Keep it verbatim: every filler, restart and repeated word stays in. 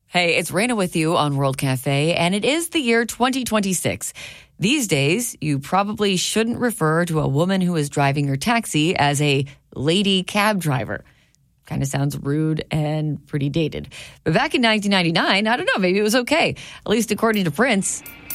Hey, it's Raina with you on World Cafe, and it is the year twenty twenty-six. These days, you probably shouldn't refer to a woman who is driving your taxi as a lady cab driver. Kind of sounds rude and pretty dated. But back in nineteen ninety-nine, I don't know, maybe it was okay. At least according to Prince,